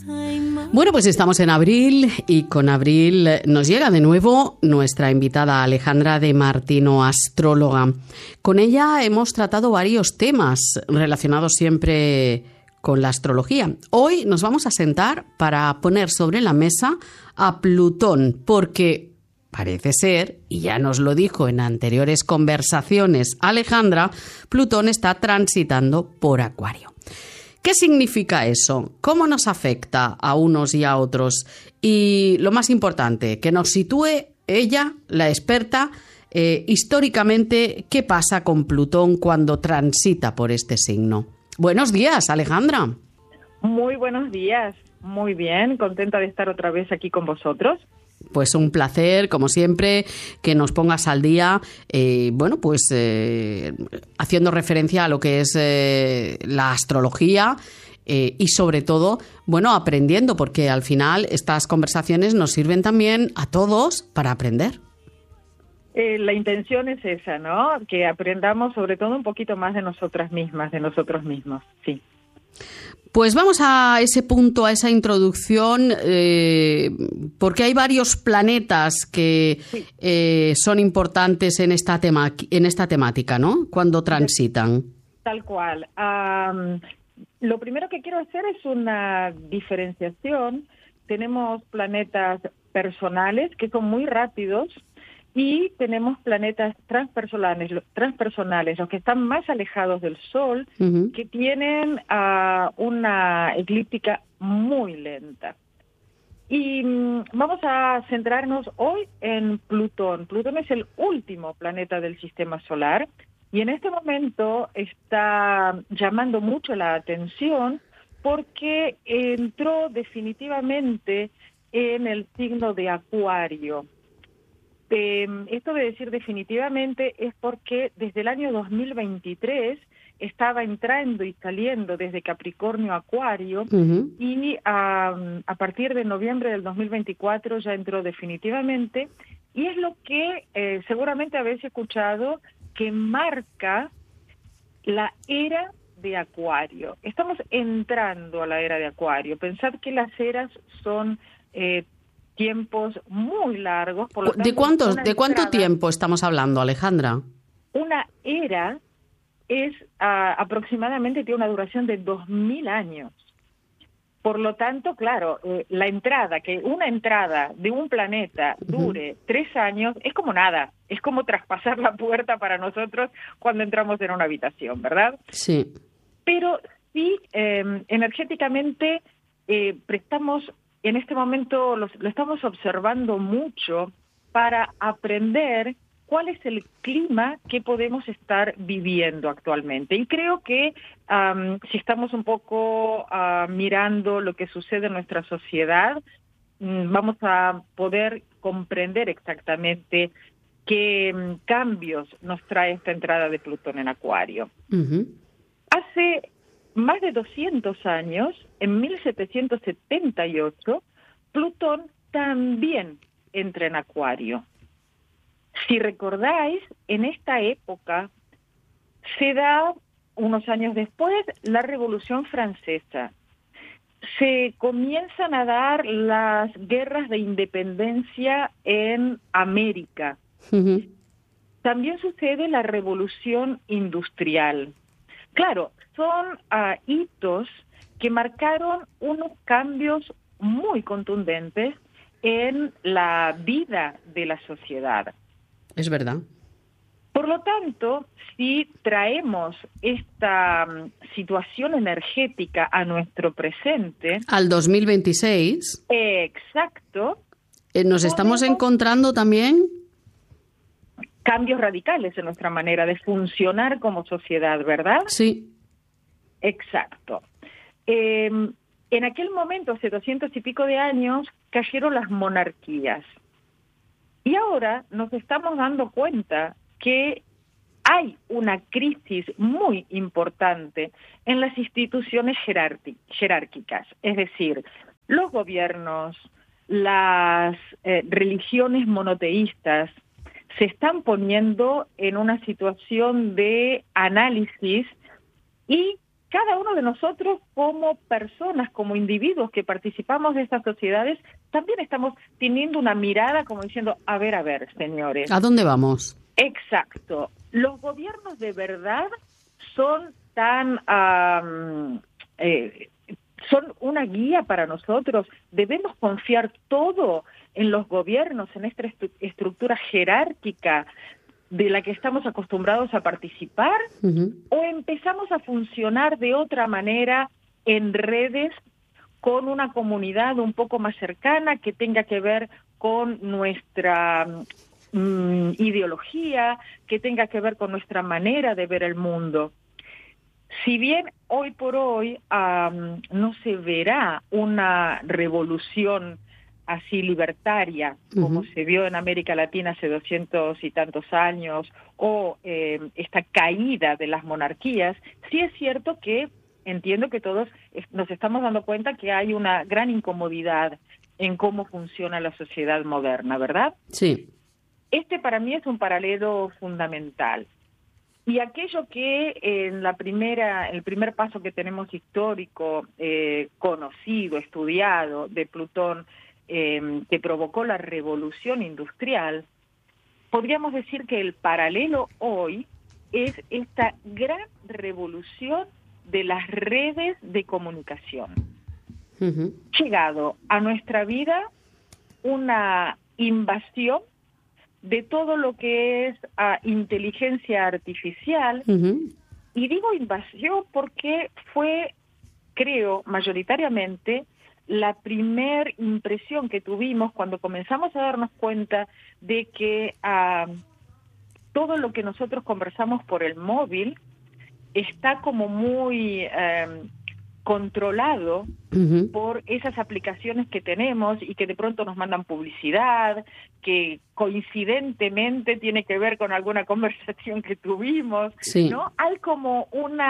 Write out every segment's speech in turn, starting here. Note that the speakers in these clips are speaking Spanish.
Bueno, pues estamos en abril y con abril nos llega de nuevo nuestra invitada Alejandra de Martino, astróloga. Con ella hemos tratado varios temas relacionados siempre con la astrología. Hoy nos vamos a sentar para poner sobre la mesa a Plutón, porque parece ser, y ya nos lo dijo en anteriores conversaciones Alejandra, Plutón está transitando por Acuario. ¿Qué significa eso? ¿Cómo nos afecta a unos y a otros? Y lo más importante, que nos sitúe ella, la experta, históricamente, ¿qué pasa con Plutón cuando transita por este signo? Buenos días, Alejandra. Muy buenos días. Muy bien, contenta de estar otra vez aquí con vosotros. Pues un placer, como siempre, que nos pongas al día, haciendo referencia a lo que es la astrología y sobre todo, aprendiendo, porque al final estas conversaciones nos sirven también a todos para aprender. La intención es esa, ¿no? Que aprendamos sobre todo un poquito más de nosotras mismas, de nosotros mismos, sí. Pues vamos a ese punto, a esa introducción, porque hay varios planetas que son importantes en esta temática, ¿no? Cuando transitan. Tal cual. Lo primero que quiero hacer es una diferenciación. Tenemos planetas personales que son muy rápidos y tenemos planetas transpersonales, los que están más alejados del Sol, que tienen una eclíptica muy lenta. Y vamos a centrarnos hoy en Plutón. Plutón es el último planeta del sistema solar y en este momento está llamando mucho la atención porque entró definitivamente en el signo de Acuario. Esto de decir definitivamente es porque desde el año 2023 estaba entrando y saliendo desde Capricornio a Acuario y a partir de noviembre del 2024 ya entró definitivamente y es lo que seguramente habéis escuchado que marca la era de Acuario. Estamos entrando a la era de Acuario. Pensad que las eras son tiempos muy largos. Por lo tanto, ¿De cuánto tiempo estamos hablando, Alejandra? Una era es aproximadamente, tiene una duración de 2000 años. Por lo tanto, claro, una entrada de un planeta dure 3 años es como nada, es como traspasar la puerta para nosotros cuando entramos en una habitación, ¿verdad? Sí. Pero sí, energéticamente prestamos. En este momento lo estamos observando mucho para aprender cuál es el clima que podemos estar viviendo actualmente. Y creo que si estamos un poco mirando lo que sucede en nuestra sociedad, vamos a poder comprender exactamente qué cambios nos trae esta entrada de Plutón en Acuario. Hace más de 200 años, en 1778, Plutón también entra en Acuario. Si recordáis, en esta época se da, unos años después, la Revolución Francesa. Se comienzan a dar las guerras de independencia en América. También sucede la Revolución Industrial. Claro, son hitos que marcaron unos cambios muy contundentes en la vida de la sociedad. Es verdad. Por lo tanto, si traemos esta situación energética a nuestro presente... Al 2026. Exacto. Nos estamos encontrando también cambios radicales en nuestra manera de funcionar como sociedad, ¿verdad? Sí. Exacto. En aquel momento, hace 200 y pico de años, cayeron las monarquías. Y ahora nos estamos dando cuenta que hay una crisis muy importante en las instituciones jerárquicas, es decir, los gobiernos, las religiones monoteístas, se están poniendo en una situación de análisis y cada uno de nosotros como personas, como individuos que participamos de estas sociedades, también estamos teniendo una mirada como diciendo, a ver, señores. ¿A dónde vamos? Exacto. Los gobiernos de verdad son son una guía para nosotros. Debemos confiar todo en los gobiernos, en esta estructura jerárquica de la que estamos acostumbrados a participar, o empezamos a funcionar de otra manera en redes con una comunidad un poco más cercana que tenga que ver con nuestra ideología, que tenga que ver con nuestra manera de ver el mundo. Si bien hoy por hoy no se verá una revolución así libertaria, como se vio en América Latina hace 200 y tantos años, o esta caída de las monarquías, sí es cierto que entiendo que todos nos estamos dando cuenta que hay una gran incomodidad en cómo funciona la sociedad moderna, ¿verdad? Sí. Este para mí es un paralelo fundamental. Y aquello que en el primer paso que tenemos histórico, conocido, estudiado, de Plutón, que provocó la revolución industrial, podríamos decir que el paralelo hoy es esta gran revolución de las redes de comunicación. Llegado a nuestra vida una invasión de todo lo que es inteligencia artificial, y digo invasión porque fue, creo, mayoritariamente la primer impresión que tuvimos cuando comenzamos a darnos cuenta de que todo lo que nosotros conversamos por el móvil está como muy controlado por esas aplicaciones que tenemos y que de pronto nos mandan publicidad, que coincidentemente tiene que ver con alguna conversación que tuvimos, sí, ¿no? Hay como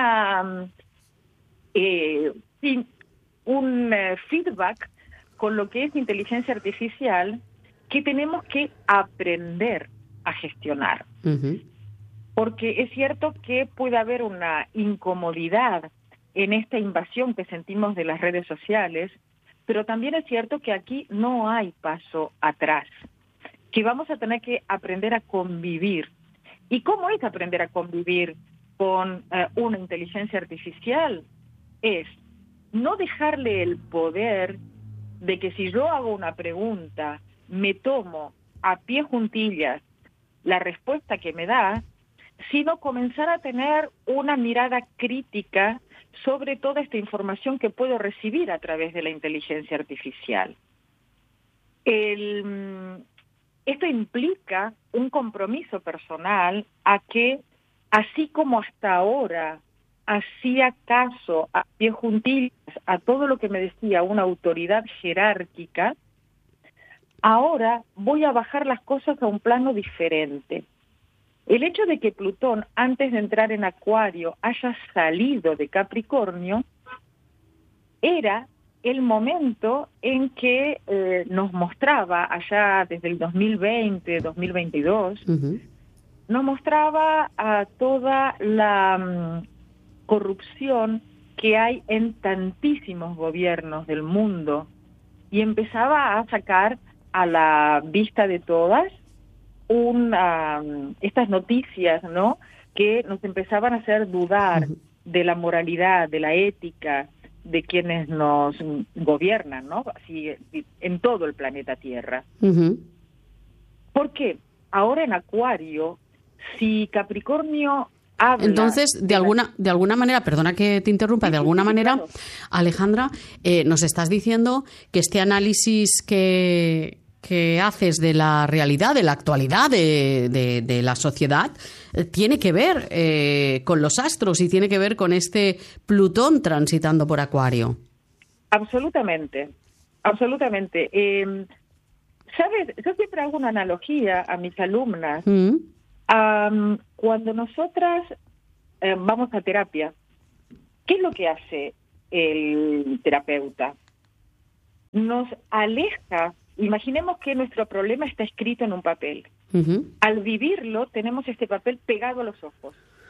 un feedback con lo que es inteligencia artificial que tenemos que aprender a gestionar. Porque es cierto que puede haber una incomodidad en esta invasión que sentimos de las redes sociales, pero también es cierto que aquí no hay paso atrás, que vamos a tener que aprender a convivir. ¿Y cómo es aprender a convivir con una inteligencia artificial? Es no dejarle el poder de que si yo hago una pregunta, me tomo a pie juntillas la respuesta que me da, sino comenzar a tener una mirada crítica sobre toda esta información que puedo recibir a través de la inteligencia artificial. Esto implica un compromiso personal a que, así como hasta ahora hacía caso a pie juntillas a todo lo que me decía una autoridad jerárquica, ahora voy a bajar las cosas a un plano diferente. El hecho de que Plutón, antes de entrar en Acuario, haya salido de Capricornio, era el momento en que nos mostraba, allá desde el 2020, 2022, nos mostraba a toda la corrupción que hay en tantísimos gobiernos del mundo, y empezaba a sacar a la vista de todas estas noticias, ¿no?, que nos empezaban a hacer dudar de la moralidad, de la ética de quienes nos gobiernan, ¿no?, así en todo el planeta Tierra. ¿Por qué? Ahora en Acuario, si Capricornio habla... Entonces, de alguna manera, perdona que te interrumpa, de alguna manera, claro, Alejandra, nos estás diciendo que este análisis que haces de la realidad, de la actualidad de la sociedad, tiene que ver con los astros y tiene que ver con este Plutón transitando por Acuario. Absolutamente, absolutamente. ¿Sabes? Yo siempre hago una analogía a mis alumnas. Cuando nosotras vamos a terapia, ¿qué es lo que hace el terapeuta? Nos aleja. Imaginemos que nuestro problema está escrito en un papel. Al vivirlo, tenemos este papel pegado a los ojos.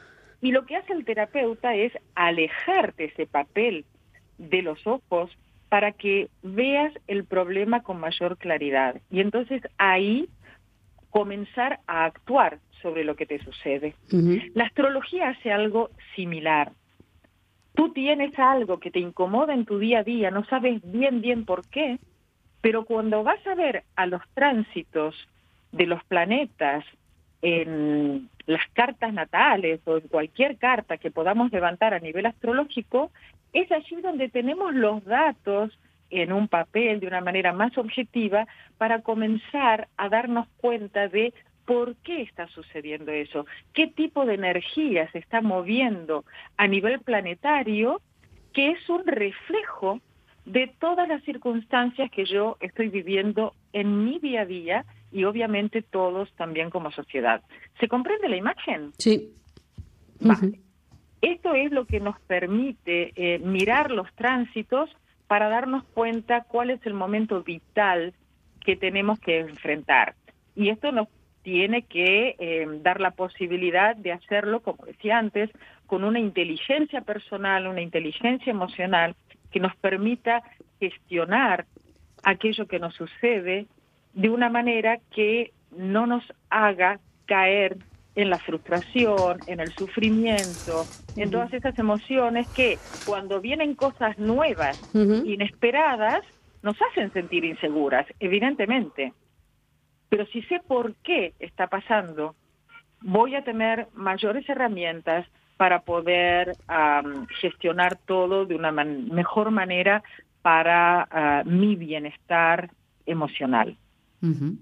Y lo que hace el terapeuta es alejarte ese papel de los ojos para que veas el problema con mayor claridad. Y entonces ahí comenzar a actuar sobre lo que te sucede. Ujú. La astrología hace algo similar. Tú tienes algo que te incomoda en tu día a día, no sabes bien por qué, pero cuando vas a ver a los tránsitos de los planetas en las cartas natales o en cualquier carta que podamos levantar a nivel astrológico, es allí donde tenemos los datos en un papel de una manera más objetiva para comenzar a darnos cuenta de por qué está sucediendo eso, qué tipo de energía se está moviendo a nivel planetario, que es un reflejo de todas las circunstancias que yo estoy viviendo en mi día a día y obviamente todos también como sociedad. ¿Se comprende la imagen? Sí. Vale. Ujú. Esto es lo que nos permite mirar los tránsitos para darnos cuenta cuál es el momento vital que tenemos que enfrentar. Y esto nos tiene que dar la posibilidad de hacerlo, como decía antes, con una inteligencia personal, una inteligencia emocional que nos permita gestionar aquello que nos sucede de una manera que no nos haga caer en la frustración, en el sufrimiento, en todas esas emociones que cuando vienen cosas nuevas, Ujú. inesperadas, nos hacen sentir inseguras, evidentemente. Pero si sé por qué está pasando, voy a tener mayores herramientas para poder gestionar todo de una mejor manera para mi bienestar emocional. Ujú.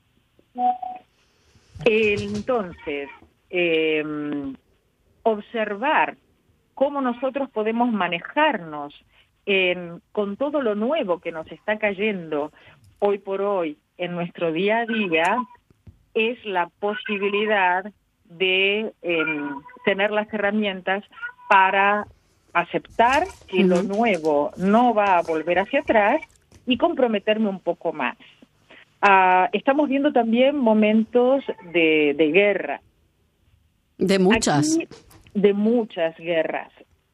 Entonces, observar cómo nosotros podemos manejarnos con todo lo nuevo que nos está cayendo hoy por hoy en nuestro día a día, es la posibilidad de tener las herramientas para aceptar que lo nuevo no va a volver hacia atrás y comprometerme un poco más. Estamos viendo también momentos de guerra. De muchas. Aquí, de muchas guerras.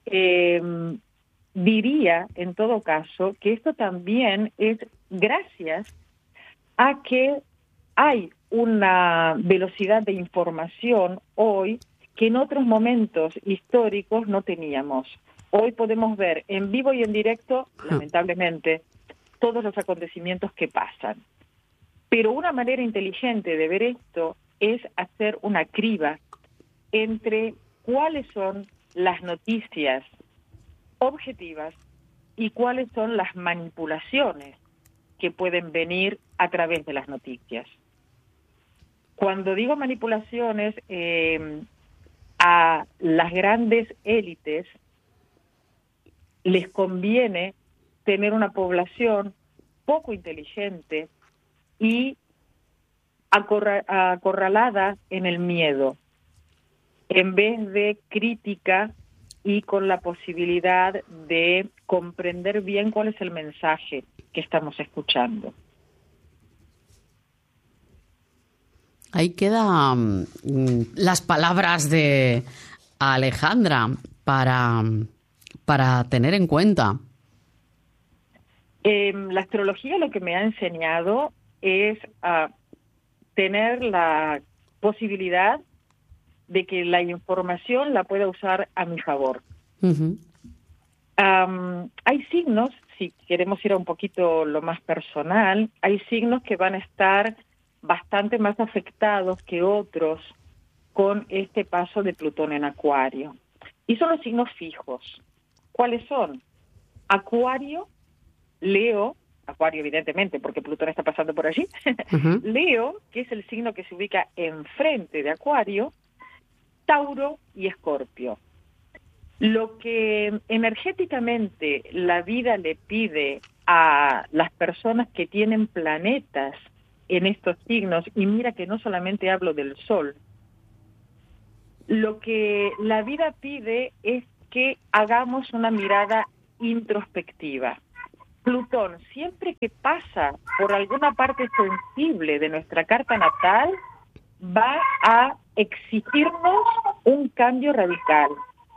Diría, en todo caso, que esto también es gracias a que hay una velocidad de información hoy que en otros momentos históricos no teníamos. Hoy podemos ver en vivo y en directo, lamentablemente, todos los acontecimientos que pasan. Pero una manera inteligente de ver esto es hacer una criba entre cuáles son las noticias objetivas y cuáles son las manipulaciones que pueden venir a través de las noticias. Cuando digo manipulaciones, a las grandes élites les conviene tener una población poco inteligente y acorralada en el miedo, en vez de crítica y con la posibilidad de comprender bien cuál es el mensaje que estamos escuchando. Ahí quedan las palabras de Alejandra para tener en cuenta. La astrología lo que me ha enseñado es tener la posibilidad de que la información la pueda usar a mi favor. Uh-huh. Hay signos, si queremos ir a un poquito lo más personal, hay signos que van a estar bastante más afectados que otros con este paso de Plutón en Acuario. Y son los signos fijos. ¿Cuáles son? Acuario, Leo, Acuario evidentemente porque Plutón está pasando por allí, uh-huh. Leo, que es el signo que se ubica enfrente de Acuario, Tauro y Escorpio. Lo que energéticamente la vida le pide a las personas que tienen planetas en estos signos, y mira que no solamente hablo del Sol, lo que la vida pide es que hagamos una mirada introspectiva. Plutón, siempre que pasa por alguna parte sensible de nuestra carta natal, va a exigirnos un cambio radical,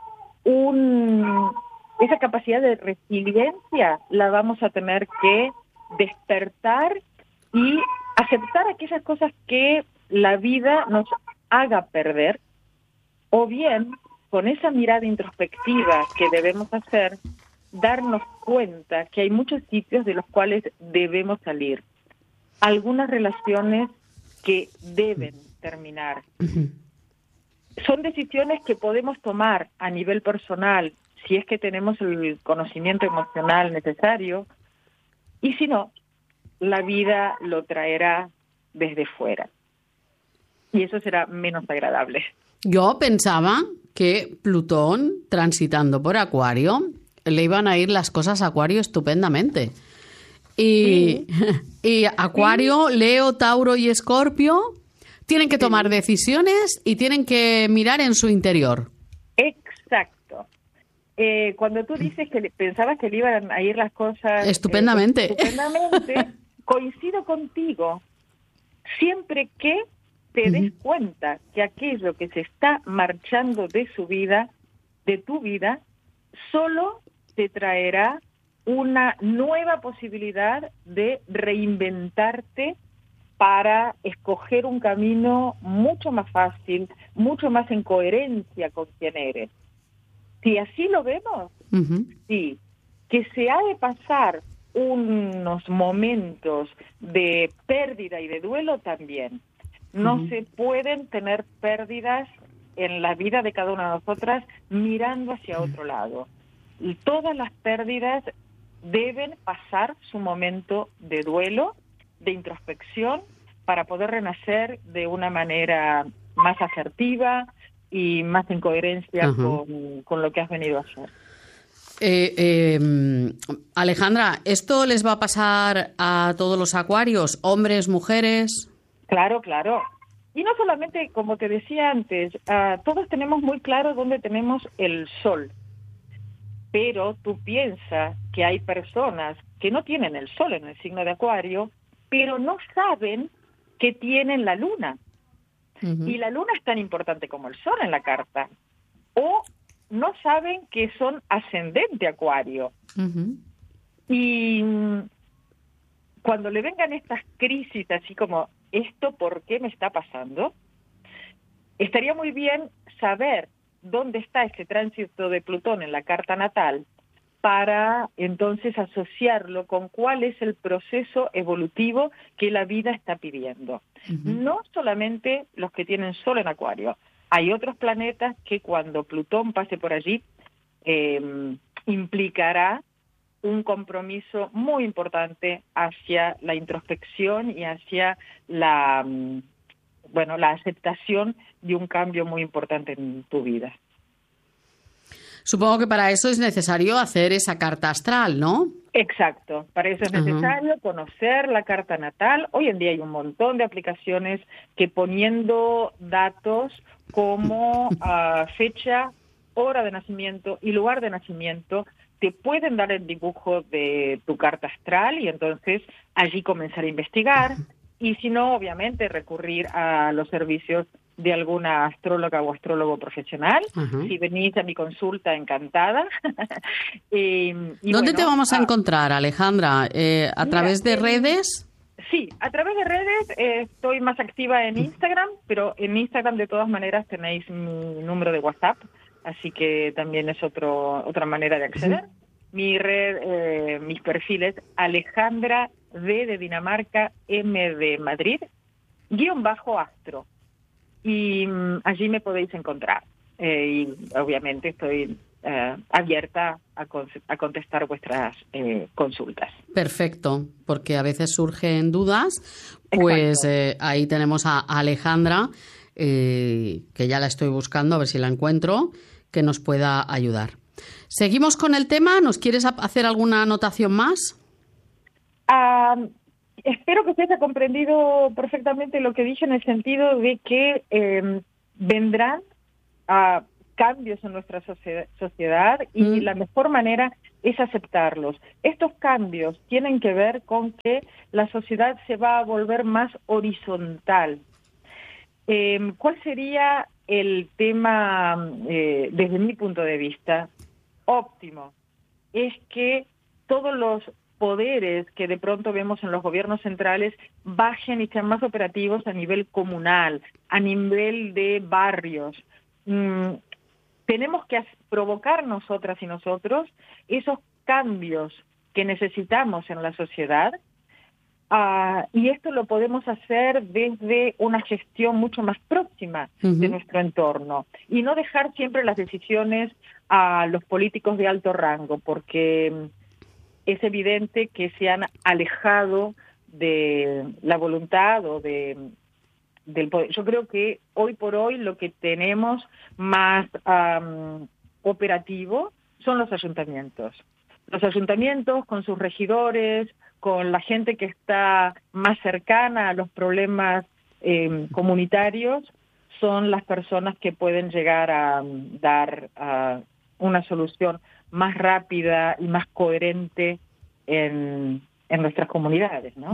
esa capacidad de resiliencia la vamos a tener que despertar y aceptar aquellas cosas que la vida nos haga perder, o bien, con esa mirada introspectiva que debemos hacer, darnos cuenta que hay muchos sitios de los cuales debemos salir. Algunas relaciones que deben terminar. Son decisiones que podemos tomar a nivel personal, si es que tenemos el conocimiento emocional necesario, y si no, la vida lo traerá desde fuera. Y eso será menos agradable. Yo pensaba que Plutón, transitando por Acuario, le iban a ir las cosas a Acuario estupendamente. Y Acuario, Leo, Tauro y Escorpio tienen que tomar decisiones y tienen que mirar en su interior. Exacto. Cuando tú dices que pensabas que le iban a ir las cosas estupendamente, coincido contigo. Siempre que te des cuenta que aquello que se está marchando de su vida, de tu vida, solo te traerá una nueva posibilidad de reinventarte para escoger un camino mucho más fácil, mucho más en coherencia con quien eres. Si así lo vemos, sí, que se ha de pasar unos momentos de pérdida y de duelo también. No se pueden tener pérdidas en la vida de cada una de nosotras mirando hacia otro lado. Y todas las pérdidas deben pasar su momento de duelo, de introspección, para poder renacer de una manera más asertiva y más en coherencia con lo que has venido a hacer. Alejandra, ¿esto les va a pasar a todos los acuarios, hombres, mujeres? Claro, claro. Y no solamente, como te decía antes, todos tenemos muy claro dónde tenemos el sol. Pero tú piensas que hay personas que no tienen el sol en el signo de Acuario, pero no saben que tienen la luna. Y la luna es tan importante como el sol en la carta. O no saben que son ascendente Acuario. Y cuando le vengan estas crisis así como, ¿esto por qué me está pasando? Estaría muy bien saber dónde está ese tránsito de Plutón en la carta natal para entonces asociarlo con cuál es el proceso evolutivo que la vida está pidiendo. No solamente los que tienen sol en Acuario. Hay otros planetas que cuando Plutón pase por allí implicará un compromiso muy importante hacia la introspección y hacia la aceptación de un cambio muy importante en tu vida. Supongo que para eso es necesario hacer esa carta astral, ¿no? Exacto, para eso es necesario conocer la carta natal. Hoy en día hay un montón de aplicaciones que poniendo datos como fecha, hora de nacimiento y lugar de nacimiento te pueden dar el dibujo de tu carta astral y entonces allí comenzar a investigar. Y si no, obviamente, recurrir a los servicios de alguna astróloga o astrólogo profesional. Si venís a mi consulta, encantada. ¿Dónde te vamos a encontrar, Alejandra? ¿A través de redes? Sí, a través de redes estoy más activa en Instagram, pero en Instagram de todas maneras tenéis mi número de WhatsApp, así que también es otra manera de acceder. Mi red, mis perfiles, Alejandra D de Dinamarca, M de Madrid, _astro. Y allí me podéis encontrar. Y obviamente estoy abierta a contestar vuestras consultas. Perfecto, porque a veces surgen dudas. Pues ahí tenemos a Alejandra, que ya la estoy buscando, a ver si la encuentro, que nos pueda ayudar. Seguimos con el tema. ¿Nos quieres hacer alguna anotación más? Espero que se haya comprendido perfectamente lo que dije en el sentido de que vendrán cambios en nuestra sociedad y la mejor manera es aceptarlos. Estos cambios tienen que ver con que la sociedad se va a volver más horizontal. ¿Cuál sería el tema, desde mi punto de vista, óptimo, es que todos los poderes que de pronto vemos en los gobiernos centrales bajen y sean más operativos a nivel comunal, a nivel de barrios. Tenemos que provocar nosotras y nosotros esos cambios que necesitamos en la sociedad, y esto lo podemos hacer desde una gestión mucho más próxima de nuestro entorno y no dejar siempre las decisiones a los políticos de alto rango, porque es evidente que se han alejado de la voluntad o del poder. Yo creo que hoy por hoy lo que tenemos más operativo son los ayuntamientos. Los ayuntamientos con sus regidores, con la gente que está más cercana a los problemas comunitarios, son las personas que pueden llegar a dar una solución más rápida y más coherente en nuestras comunidades, ¿no?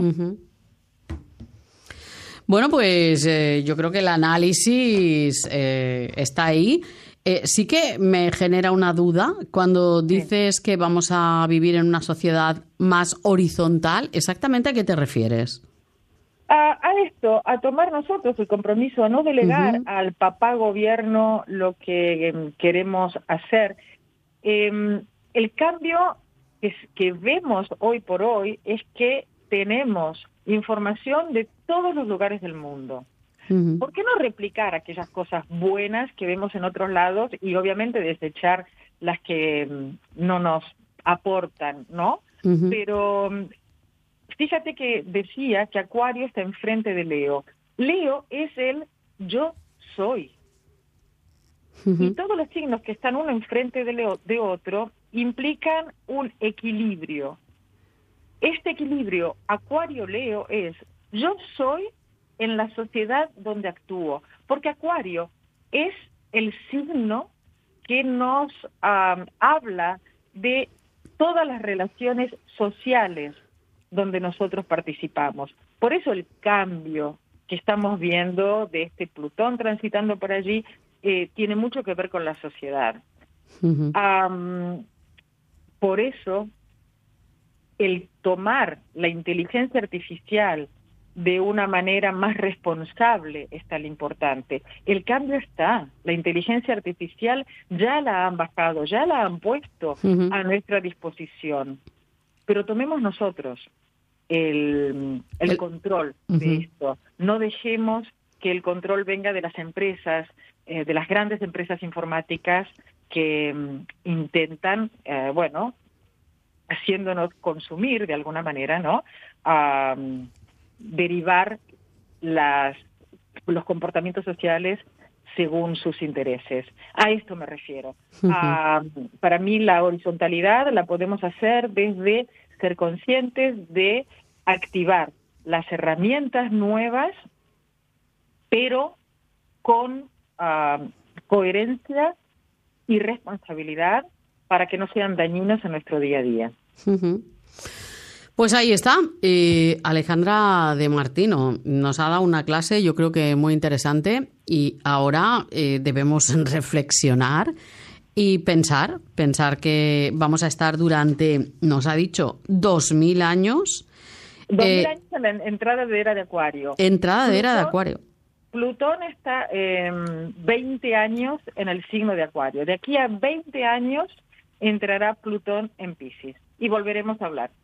Bueno, pues yo creo que el análisis está ahí. Sí que me genera una duda cuando dices que vamos a vivir en una sociedad más horizontal. ¿Exactamente a qué te refieres? A esto, a tomar nosotros el compromiso, a no delegar al papá gobierno lo que queremos hacer. El cambio que vemos hoy por hoy es que tenemos información de todos los lugares del mundo. ¿Por qué no replicar aquellas cosas buenas que vemos en otros lados y obviamente desechar las que no nos aportan, ¿no? Pero fíjate que decía que Acuario está enfrente de Leo. Leo es el yo soy. Y todos los signos que están uno enfrente de otro implican un equilibrio. Este equilibrio Acuario-Leo es yo soy en la sociedad donde actúo, porque Acuario es el signo que nos habla de todas las relaciones sociales donde nosotros participamos. Por eso el cambio que estamos viendo de este Plutón transitando por allí tiene mucho que ver con la sociedad. Por eso el tomar la inteligencia artificial de una manera más responsable es tan importante. El cambio está, la inteligencia artificial ya la han bajado, ya la han puesto a nuestra disposición, pero tomemos nosotros el control de esto. No dejemos que el control venga de las empresas, de las grandes empresas informáticas que intentan, haciéndonos consumir de alguna manera, ¿no? Derivar los comportamientos sociales según sus intereses. A esto me refiero. Para mí la horizontalidad la podemos hacer desde ser conscientes de activar las herramientas nuevas, pero con coherencia y responsabilidad para que no sean dañinas en nuestro día a día. Pues ahí está, Alejandra de Martino nos ha dado una clase, yo creo que muy interesante, y ahora debemos reflexionar y pensar que vamos a estar durante, nos ha dicho, 2000 años. 2000 años en la entrada de era de Acuario. Entrada de era de Acuario. Plutón está 20 años en el signo de Acuario. De aquí a 20 años entrará Plutón en Piscis y volveremos a hablar.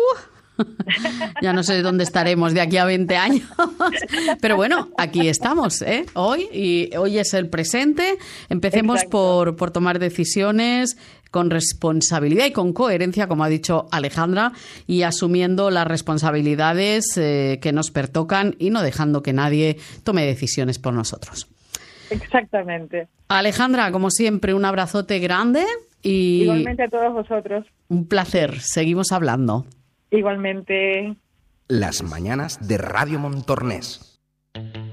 Ya no sé dónde estaremos de aquí a 20 años, pero bueno, aquí estamos, hoy, y hoy es el presente. Empecemos por tomar decisiones con responsabilidad y con coherencia, como ha dicho Alejandra, y asumiendo las responsabilidades que nos pertocan y no dejando que nadie tome decisiones por nosotros. Exactamente. Alejandra, como siempre, un abrazote grande. Y igualmente a todos vosotros. Un placer. Seguimos hablando. Igualmente. Las mañanas de Radio Montornés.